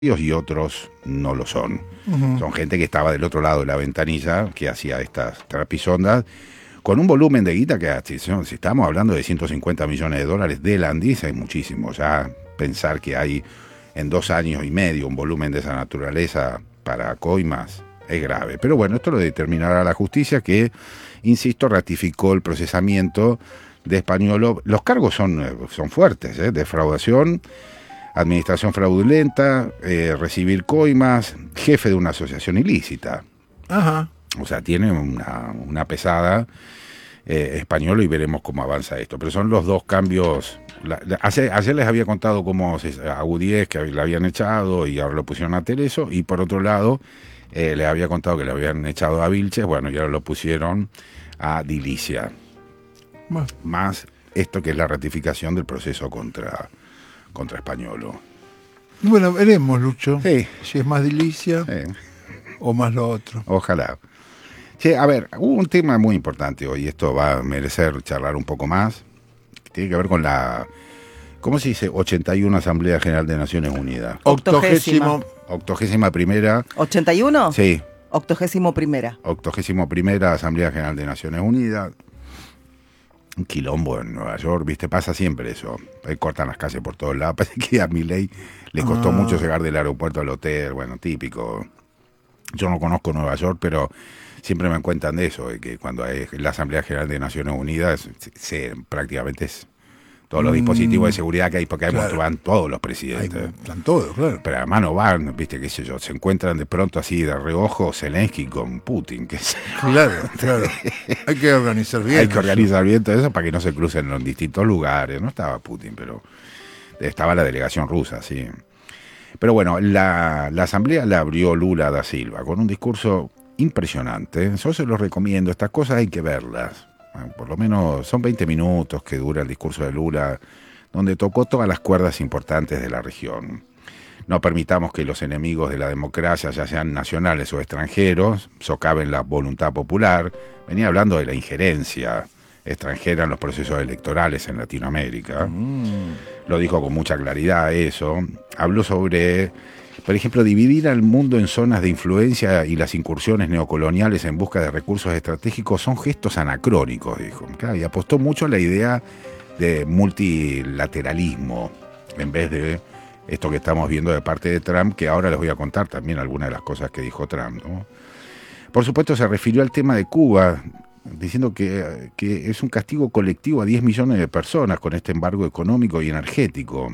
y otros no lo son. Son gente que estaba del otro lado de la ventanilla, que hacía estas trapisondas, con un volumen de guita que, si estamos hablando de 150 millones de dólares de Landis, es muchísimo. Ya pensar que hay en 2 años y medio un volumen de esa naturaleza para coimas es grave. Pero bueno, esto lo determinará la justicia, que, insisto, ratificó el procesamiento de Spagnuolo. Los cargos son fuertes, defraudación, administración fraudulenta, recibir coimas, jefe de una asociación ilícita. Ajá. O sea, tiene una pesada Spagnuolo, y veremos cómo avanza esto. Pero son los dos cambios. Ayer les había contado cómo a U10 que le habían echado y ahora lo pusieron a Tereso, y por otro lado les había contado que le habían echado a Vilches, bueno, y ahora lo pusieron a Dilicia. Bueno. Más esto que es la ratificación del proceso contra Spagnuolo. Bueno, veremos, Lucho. Sí. Si es más Dilicia o más lo otro. Ojalá. Che, a ver, hubo un tema muy importante hoy, esto va a merecer charlar un poco más, que tiene que ver con la, ¿cómo se dice? 81 Asamblea General de Naciones Unidas. 81. 81ª. ¿81? Sí. 81ª. 81ª Asamblea General de Naciones Unidas. Un quilombo en Nueva York, ¿viste? Pasa siempre eso. Ahí cortan las calles por todos lados. Parece que a Milei le costó mucho llegar del aeropuerto al hotel. Bueno, típico. Yo no conozco Nueva York, pero siempre me cuentan de eso, de que cuando hay la Asamblea General de Naciones Unidas, prácticamente es todos los dispositivos de seguridad que hay, porque ahí van todos los presidentes. Están todos, claro. Pero además no van, viste, qué sé yo, se encuentran de pronto así de reojo Zelensky con Putin, que es... Claro. Hay que organizar bien. Hay que organizar bien todo eso para que no se crucen en distintos lugares. No estaba Putin, pero estaba la delegación rusa, sí. Pero bueno, la asamblea la abrió Lula da Silva con un discurso impresionante. Yo se los recomiendo, estas cosas hay que verlas. Bueno, por lo menos son 20 minutos que dura el discurso de Lula, donde tocó todas las cuerdas importantes de la región. No permitamos que los enemigos de la democracia, ya sean nacionales o extranjeros, socaven la voluntad popular. Venía hablando de la injerencia extranjera en los procesos electorales en Latinoamérica. Lo dijo con mucha claridad eso. Habló sobre, por ejemplo, dividir al mundo en zonas de influencia, y las incursiones neocoloniales en busca de recursos estratégicos son gestos anacrónicos, dijo. Claro, y apostó mucho a la idea de multilateralismo, en vez de esto que estamos viendo de parte de Trump, que ahora les voy a contar también algunas de las cosas que dijo Trump, ¿no? Por supuesto, se refirió al tema de Cuba, diciendo que es un castigo colectivo a 10 millones de personas con este embargo económico y energético.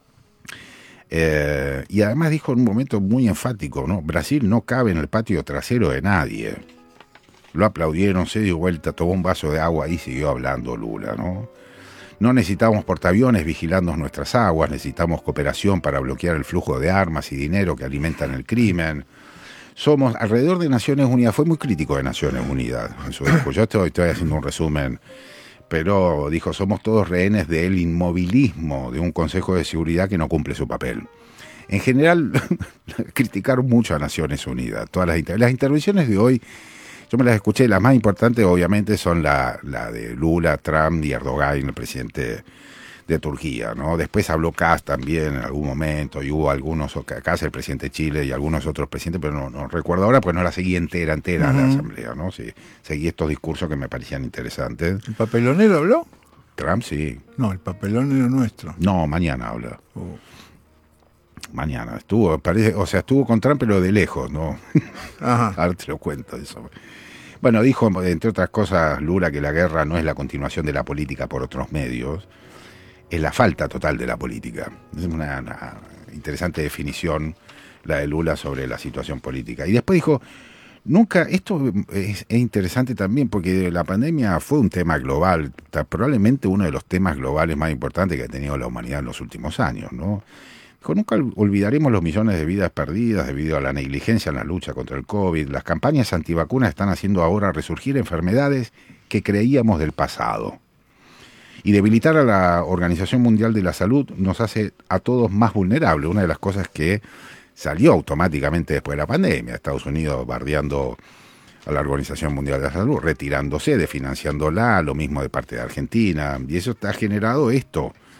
Y además dijo en un momento muy enfático, ¿no? Brasil no cabe en el patio trasero de nadie. Lo aplaudieron, se dio vuelta, tomó un vaso de agua y siguió hablando Lula, ¿no? No necesitamos portaaviones vigilando nuestras aguas, necesitamos cooperación para bloquear el flujo de armas y dinero que alimentan el crimen. Somos, alrededor de Naciones Unidas, fue muy crítico de Naciones Unidas. Eso dijo. Yo estoy haciendo un resumen, pero dijo, somos todos rehenes del inmovilismo de un Consejo de Seguridad que no cumple su papel. En general, criticaron mucho a Naciones Unidas. Todas las intervenciones de hoy, yo me las escuché, las más importantes obviamente son la de Lula, Trump y Erdogan, el presidente de Turquía, ¿no? Después habló Kass también en algún momento, y hubo algunos, Kass, el presidente de Chile, y algunos otros presidentes, pero no recuerdo ahora, pues no la seguí entera la asamblea, ¿no? Sí, seguí estos discursos que me parecían interesantes. ¿El papelonero habló? Trump, sí. No, el papelonero nuestro. No, mañana habla. Mañana estuvo con Trump, pero de lejos, ¿no? Ajá. Ahora te lo cuento eso. Bueno, dijo, entre otras cosas, Lula, que la guerra no es la continuación de la política por otros medios, es la falta total de la política. Es una interesante definición la de Lula sobre la situación política. Y después dijo, esto es interesante también, porque la pandemia fue un tema global, probablemente uno de los temas globales más importantes que ha tenido la humanidad en los últimos años, ¿no? Dijo, nunca olvidaremos los millones de vidas perdidas debido a la negligencia en la lucha contra el COVID. Las campañas antivacunas están haciendo ahora resurgir enfermedades que creíamos del pasado. Y debilitar a la Organización Mundial de la Salud nos hace a todos más vulnerables. Una de las cosas que salió automáticamente después de la pandemia, Estados Unidos bardeando a la Organización Mundial de la Salud, retirándose, desfinanciándola, lo mismo de parte de Argentina. Y eso ha generado esto,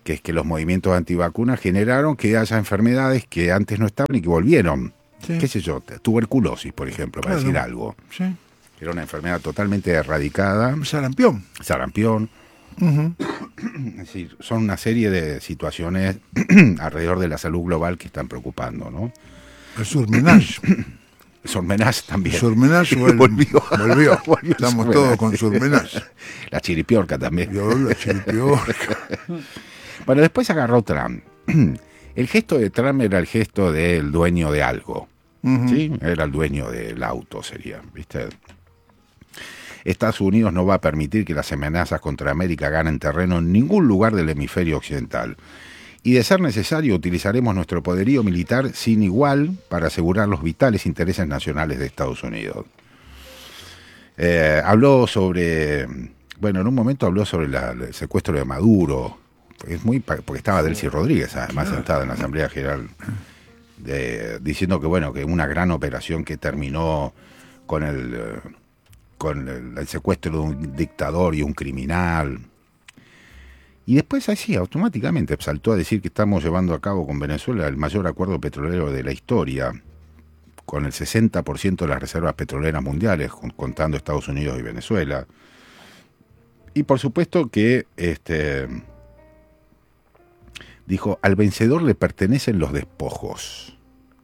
que es que los movimientos antivacunas generaron que haya enfermedades que antes no estaban y que volvieron. Sí. ¿Qué sé yo? Tuberculosis, por ejemplo, para Claro. decir algo. Sí. Era una enfermedad totalmente erradicada. Sarampión. Sarampión. Ujú. Es decir, son una serie de situaciones alrededor de la salud global que están preocupando, ¿no? El surmenage. Sormenage también. Surmenage Volvió. volvió. Volvió Estamos Surmenage. todos con surmenage. La chiripiorca también. Yo la chiripiorca. Bueno, después agarró Trump. El gesto de Trump era el gesto del dueño de algo. Ujú. ¿Sí? Era el dueño del auto, sería, ¿viste? Estados Unidos no va a permitir que las amenazas contra América ganen terreno en ningún lugar del hemisferio occidental. Y de ser necesario, utilizaremos nuestro poderío militar sin igual para asegurar los vitales intereses nacionales de Estados Unidos. Habló sobre, bueno, en un momento habló sobre el secuestro de Maduro. Es muy porque estaba Delcy Rodríguez, además, sentada en la Asamblea General, diciendo que, bueno, que una gran operación que terminó con el secuestro de un dictador y un criminal. Y después así, automáticamente saltó a decir que estamos llevando a cabo con Venezuela el mayor acuerdo petrolero de la historia, con el 60% de las reservas petroleras mundiales, contando Estados Unidos y Venezuela. Y por supuesto que dijo, al vencedor le pertenecen los despojos.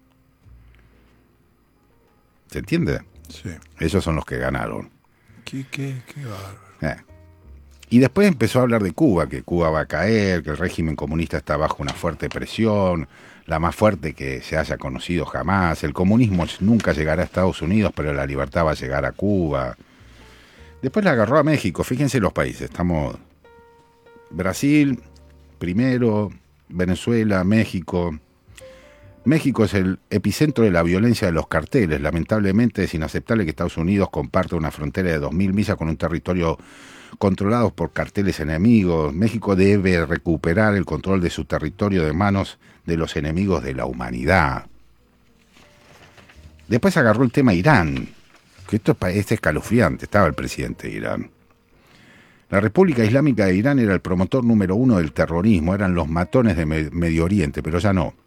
¿Se entiende? Sí. Esos son los que ganaron. Qué bárbaro. Y después empezó a hablar de Cuba, que Cuba va a caer, que el régimen comunista está bajo una fuerte presión, la más fuerte que se haya conocido jamás. El comunismo nunca llegará a Estados Unidos, pero la libertad va a llegar a Cuba. Después la agarró a México. Fíjense los países. Estamos Brasil primero, Venezuela, México. México es el epicentro de la violencia de los carteles. Lamentablemente es inaceptable que Estados Unidos comparta una frontera de 2.000 millas con un territorio controlado por carteles enemigos. México debe recuperar el control de su territorio de manos de los enemigos de la humanidad. Después agarró el tema Irán, que esto es escalofriante. Estaba el presidente de Irán. La República Islámica de Irán era el promotor número 1 del terrorismo, eran los matones de Medio Oriente, pero ya no.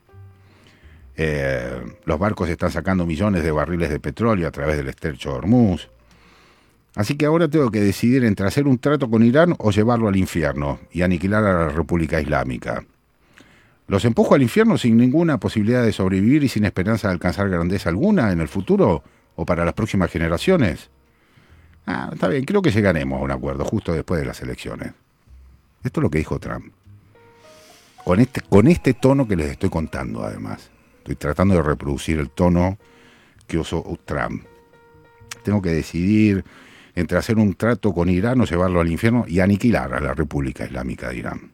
Los barcos están sacando millones de barriles de petróleo a través del estrecho de Hormuz. Así que ahora tengo que decidir entre hacer un trato con Irán o llevarlo al infierno y aniquilar a la República Islámica. ¿Los empujo al infierno sin ninguna posibilidad de sobrevivir y sin esperanza de alcanzar grandeza alguna en el futuro o para las próximas generaciones? Está bien, creo que llegaremos a un acuerdo justo después de las elecciones. Esto es lo que dijo Trump. Con este tono que les estoy contando, además. Estoy tratando de reproducir el tono que usó Trump. Tengo que decidir entre hacer un trato con Irán o llevarlo al infierno y aniquilar a la República Islámica de Irán.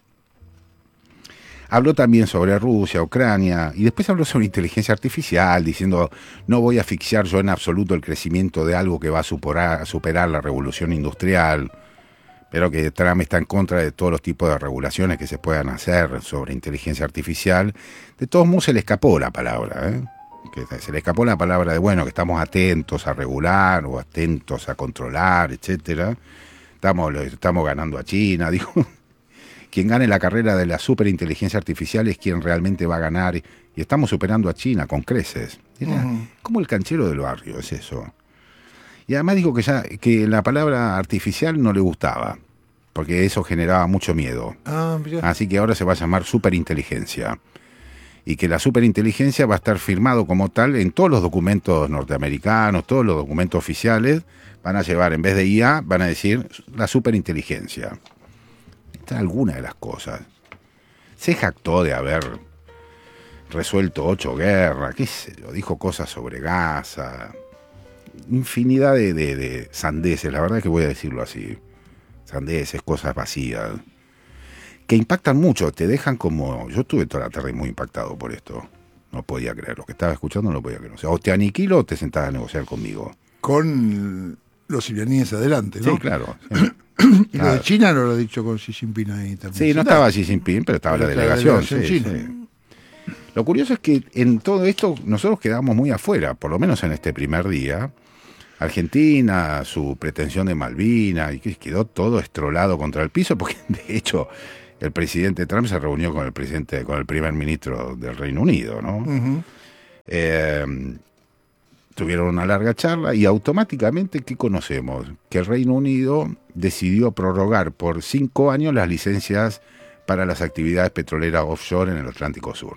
Habló también sobre Rusia, Ucrania, y después habló sobre inteligencia artificial, diciendo, no voy a asfixiar yo en absoluto el crecimiento de algo que va a superar la revolución industrial, pero que Trump está en contra de todos los tipos de regulaciones que se puedan hacer sobre inteligencia artificial. De todos modos se le escapó la palabra, que se le escapó la palabra de, bueno, que estamos atentos a regular o atentos a controlar, etcétera. Estamos ganando a China, dijo. Quien gane la carrera de la superinteligencia artificial es quien realmente va a ganar, y estamos superando a China con creces. Era como el canchero del barrio, es eso. Y además dijo que la palabra artificial no le gustaba, porque eso generaba mucho miedo. Así que ahora se va a llamar superinteligencia. Y que la superinteligencia va a estar firmado como tal en todos los documentos norteamericanos, todos los documentos oficiales, van a llevar, en vez de IA, van a decir la superinteligencia. Esta es alguna de las cosas. Se jactó de haber resuelto 8 guerras, qué sé yo, dijo cosas sobre Gaza, infinidad de sandeces, la verdad es que voy a decirlo así, sandeces, cosas vacías, que impactan mucho, te dejan como... Yo estuve toda la tarde muy impactado por esto, no podía creer, lo que estaba escuchando no lo podía creer. O sea, o te aniquilo o te sentás a negociar conmigo. Con los iraníes adelante, ¿no? Sí, claro. Sí. Y lo de China no lo he dicho con Xi Jinping ahí también. Sí, no estaba Xi Jinping, pero estaba la delegación. Sí, china. sí. Lo curioso es que en todo esto nosotros quedamos muy afuera, por lo menos en este primer día. Argentina, su pretensión de Malvinas, y que quedó todo estrolado contra el piso, porque de hecho el presidente Trump se reunió con el primer ministro del Reino Unido, ¿no? Ujú. Tuvieron una larga charla y automáticamente, ¿qué conocemos? Que el Reino Unido decidió prorrogar por 5 años las licencias para las actividades petroleras offshore en el Atlántico Sur.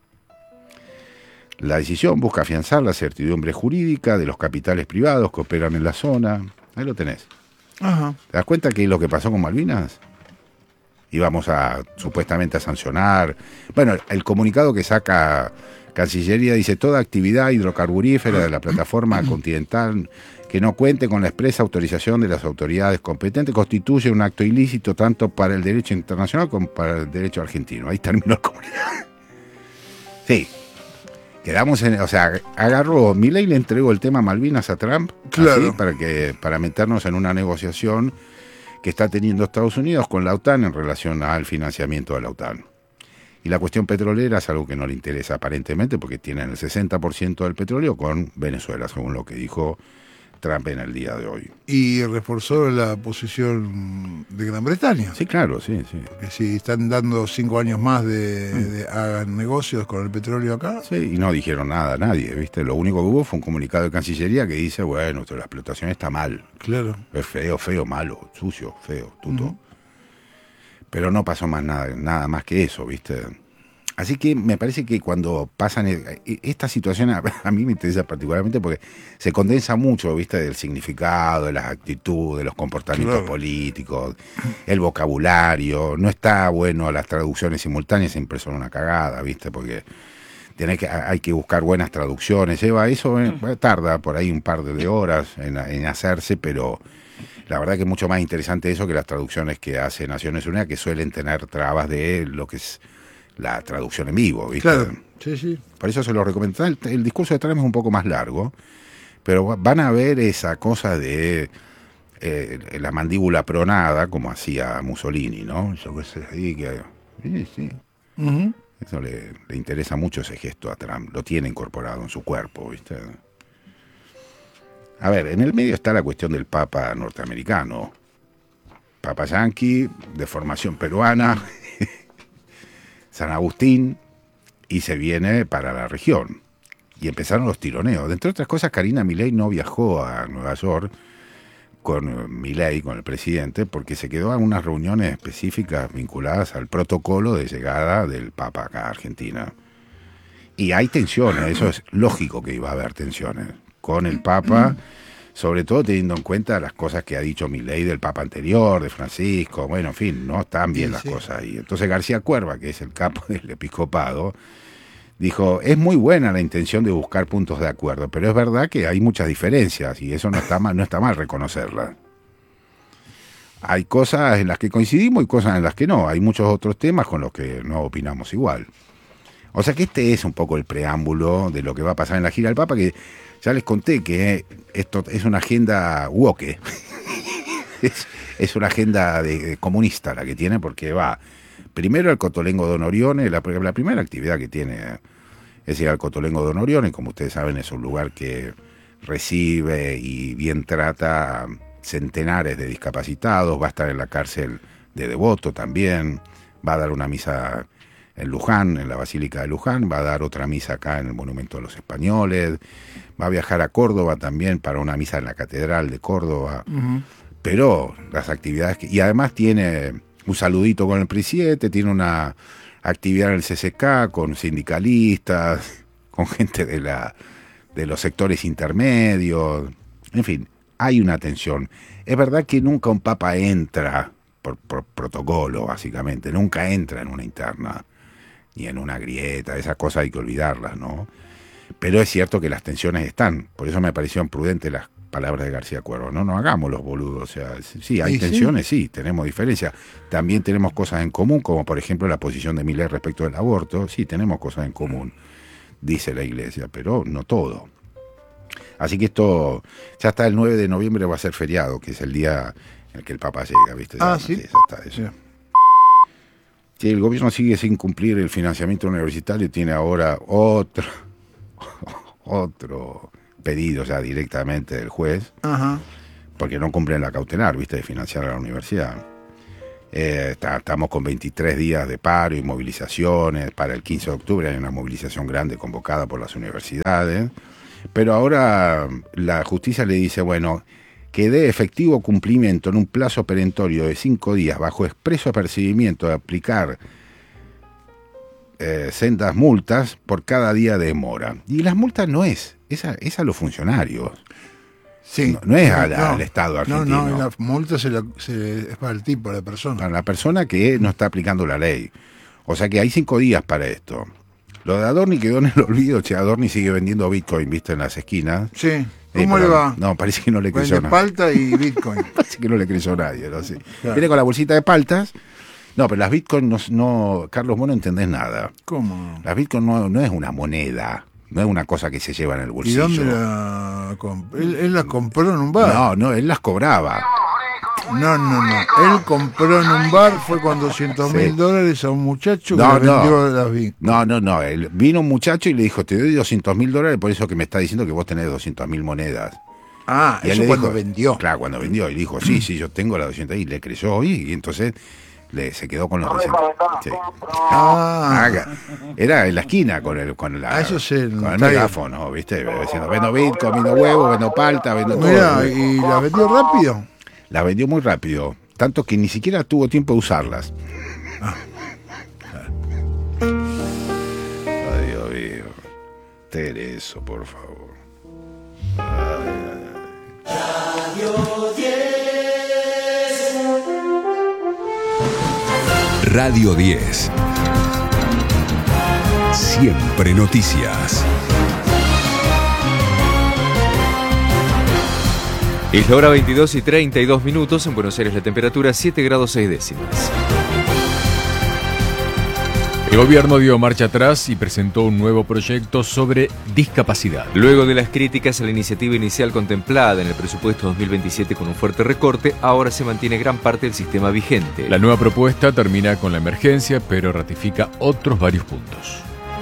La decisión busca afianzar la certidumbre jurídica de los capitales privados que operan en la zona. Ahí lo tenés. Ajá. ¿Te das cuenta que es lo que pasó con Malvinas? Íbamos supuestamente a sancionar. Bueno, el comunicado que saca Cancillería dice: toda actividad hidrocarburífera de la plataforma continental que no cuente con la expresa autorización de las autoridades competentes constituye un acto ilícito tanto para el derecho internacional como para el derecho argentino. Ahí terminó el comunicado. Sí. Quedamos o sea, Milei le entregó el tema Malvinas a Trump, Claro. así, para meternos en una negociación que está teniendo Estados Unidos con la OTAN en relación al financiamiento de la OTAN. Y la cuestión petrolera es algo que no le interesa aparentemente, porque tienen el 60% del petróleo con Venezuela, según lo que dijo Trump en el día de hoy. Y reforzó la posición de Gran Bretaña. Sí, claro, sí. Que si están dando 5 años más de hagan negocios con el petróleo acá. Sí, y no dijeron nada a nadie, ¿viste? Lo único que hubo fue un comunicado de Cancillería que dice, bueno, la explotación está mal. Claro. Es feo, malo, sucio, feo, tuto. Pero no pasó más nada más que eso, ¿viste? Así que me parece que cuando pasan esta situación, a mí me interesa particularmente porque se condensa mucho, ¿viste? Del significado, de las actitudes, de los comportamientos políticos, el vocabulario. No está bueno las traducciones simultáneas, siempre son una cagada, ¿viste? Porque hay que buscar buenas traducciones. Eso tarda por ahí un par de horas en hacerse, pero la verdad que es mucho más interesante eso que las traducciones que hace Naciones Unidas, que suelen tener trabas de lo que es la traducción en vivo, ¿viste? Claro, sí. Por eso se lo recomiendo. El discurso de Trump es un poco más largo, pero van a ver esa cosa de la mandíbula pronada, como hacía Mussolini, ¿no? Eso sí. Uh-huh. Eso le interesa mucho ese gesto a Trump, lo tiene incorporado en su cuerpo, ¿viste? A ver, en el medio está la cuestión del Papa norteamericano, Papa yanqui, de formación peruana, San Agustín, y se viene para la región. Y empezaron los tironeos. Entre otras cosas, Karina Milei no viajó a Nueva York con Milei, con el presidente, porque se quedó en unas reuniones específicas vinculadas al protocolo de llegada del Papa acá a Argentina. Y hay tensiones, eso es lógico que iba a haber tensiones con el Papa, sobre todo teniendo en cuenta las cosas que ha dicho Milei del Papa anterior, de Francisco, bueno, en fin, no están bien las cosas ahí. Entonces García Cuerva, que es el capo del episcopado, dijo, es muy buena la intención de buscar puntos de acuerdo, pero es verdad que hay muchas diferencias y eso no está mal reconocerlas. Hay cosas en las que coincidimos y cosas en las que no. Hay muchos otros temas con los que no opinamos igual. O sea que este es un poco el preámbulo de lo que va a pasar en la gira del Papa, que ya les conté que esto es una agenda woke. es una agenda comunista la que tiene, porque va primero al Cotolengo de Onorione. La primera actividad que tiene es ir al Cotolengo de Onorione. Como ustedes saben, es un lugar que recibe y bien trata a centenares de discapacitados. Va a estar en la cárcel de Devoto también. Va a dar una misa en Luján, en la Basílica de Luján. Va a dar otra misa acá en el Monumento a los Españoles. Va a viajar a Córdoba también para una misa en la Catedral de Córdoba. Pero las actividades y además tiene un saludito con el presidente, tiene una actividad en el CCK con sindicalistas, con gente de los sectores intermedios. En fin, hay una tensión. Es verdad que nunca un papa entra por protocolo, básicamente, nunca entra en una interna ni en una grieta. Esas cosas hay que olvidarlas, ¿no? Pero es cierto que las tensiones están. Por eso me parecieron prudentes las palabras de García Cuervo. No nos hagamos los boludos. O sea, sí, hay tensiones, sí, tenemos diferencias. También tenemos cosas en común, como por ejemplo la posición de Milei respecto del aborto. Sí, tenemos cosas en común, dice la Iglesia, pero no todo. Así que esto, ya hasta el 9 de noviembre va a ser feriado, que es el día en el que el Papa llega, ¿viste? Sí. Ya está eso. Sí, el gobierno sigue sin cumplir el financiamiento universitario y tiene ahora otro pedido ya directamente del juez, porque no cumplen la cautelar, ¿viste? De financiar a la universidad. Estamos con 23 días de paro y movilizaciones. Para el 15 de octubre hay una movilización grande convocada por las universidades. Pero ahora la justicia le dice, bueno, que dé efectivo cumplimiento en un plazo perentorio de 5 días bajo expreso apercibimiento de aplicar sendas multas por cada día de demora. Y las multas no es a los funcionarios. Sí. No es al Estado argentino. No, la multa es para el tipo, la persona. Para la persona que no está aplicando la ley. O sea que hay 5 días para esto. Lo de Adorni quedó en el olvido. Adorni sigue vendiendo Bitcoin, ¿viste? En las esquinas. Sí. ¿Cómo le va? No, parece que no le creyó nada. Palta y Bitcoin. Parece que no le creyó nadie, no sé. Claro. Viene con la bolsita de paltas. No, pero las Bitcoin no Carlos, vos no entendés nada. ¿Cómo? Las Bitcoin no es una moneda. No es una cosa que se lleva en el bolsillo. ¿Y dónde la compró? Él las compró en un bar. No, él las cobraba. No. Él compró en un bar, fue con $200,000 a un muchacho que le vendió las Bitcoin. No. Vino un muchacho y le dijo, te doy $200,000 por eso que me está diciendo que vos tenés 200.000 monedas. Ah, y eso cuando vendió. Claro, cuando vendió. Y dijo, sí, yo tengo las 200. Y le creyó y entonces se quedó con los 200. Sí. Era en la esquina con el megáfono, ¿viste? Diciendo, vendo Bitcoin, vendo huevo, vendo palta, vendo todo. Mira, ¿y la vendió rápido? La vendió muy rápido, tanto que ni siquiera tuvo tiempo de usarlas. Ay, Dios mío. Tereso, por favor. Radio 10. Radio 10. Siempre noticias. Es la hora 22:32. En Buenos Aires la temperatura 7 grados 6 décimas. El gobierno dio marcha atrás y presentó un nuevo proyecto sobre discapacidad. Luego de las críticas a la iniciativa inicial contemplada en el presupuesto 2027 con un fuerte recorte, ahora se mantiene gran parte del sistema vigente. La nueva propuesta termina con la emergencia, pero ratifica otros varios puntos.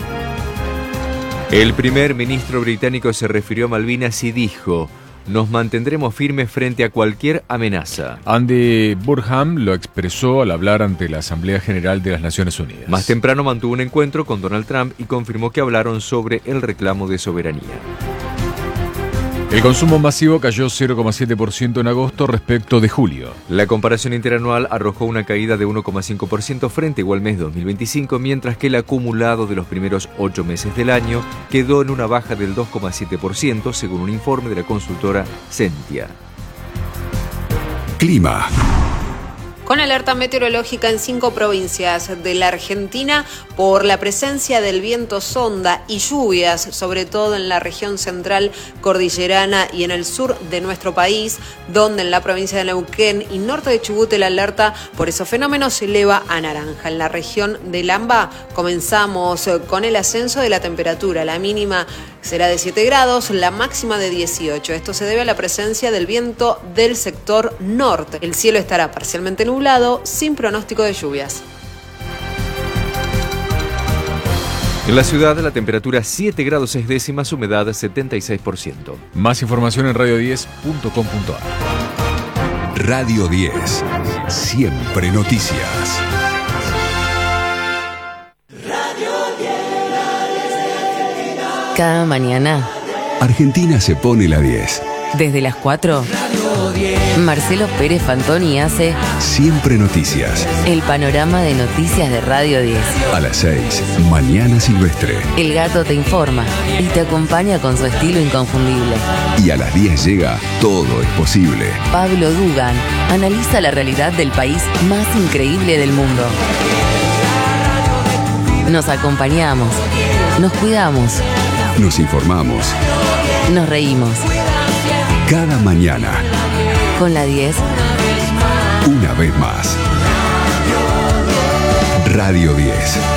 El primer ministro británico se refirió a Malvinas y dijo: nos mantendremos firmes frente a cualquier amenaza. Andy Burnham lo expresó al hablar ante la Asamblea General de las Naciones Unidas. Más temprano mantuvo un encuentro con Donald Trump y confirmó que hablaron sobre el reclamo de soberanía. El consumo masivo cayó 0,7% en agosto respecto de julio. La comparación interanual arrojó una caída de 1,5% frente a igual mes 2025, mientras que el acumulado de los primeros 8 meses del año quedó en una baja del 2,7%, según un informe de la consultora Sentia. Clima. Con alerta meteorológica en 5 provincias de la Argentina por la presencia del viento sonda y lluvias, sobre todo en la región central cordillerana y en el sur de nuestro país, donde en la provincia de Neuquén y norte de Chubut la alerta por esos fenómenos se eleva a naranja. En la región del AMBA comenzamos con el ascenso de la temperatura. La mínima será de 7 grados, la máxima de 18. Esto se debe a la presencia del viento del sector norte. El cielo estará parcialmente nublado, sin pronóstico de lluvias. En la ciudad la temperatura 7 grados 6 décimas, humedad 76%. Más información en radio10.com.ar. Radio 10. Siempre noticias. Cada mañana, Argentina se pone la 10. desde las 4, Marcelo Pérez Fantoni hace Siempre noticias. el panorama de noticias de Radio 10. A las 6, Mañana Silvestre. El gato te informa y te acompaña con su estilo inconfundible. Y a las 10 llega Todo es posible. Pablo Dugan analiza la realidad del país más increíble del mundo. Nos acompañamos, nos cuidamos, Nos informamos. nos reímos. Cada mañana, Con la 10, una vez más. Radio 10.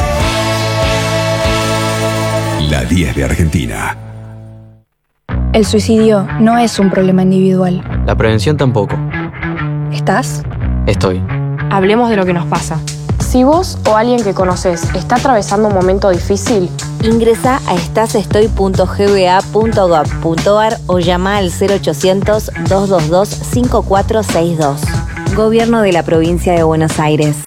La 10 de Argentina. El suicidio no es un problema individual. La prevención tampoco. ¿Estás? Estoy. Hablemos de lo que nos pasa. Si vos o alguien que conoces está atravesando un momento difícil, ingresa a estasestoy.gba.gov.ar o llama al 0800-222-5462. Gobierno de la Provincia de Buenos Aires.